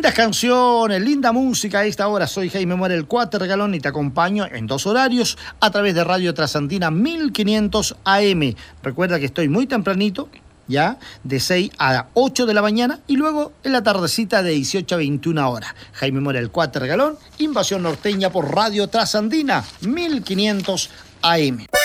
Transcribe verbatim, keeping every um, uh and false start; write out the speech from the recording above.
Lindas canciones, linda música a esta hora. Soy Jaime Mora, el Cuatro Regalón, y te acompaño en dos horarios a través de Radio Trasandina mil quinientos A M. Recuerda que estoy muy tempranito, ya, de seis a ocho de la mañana, y luego en la tardecita de dieciocho a veintiuna horas. Jaime Mora, el Cuatro Regalón, Invasión Norteña por Radio Trasandina mil quinientos A M.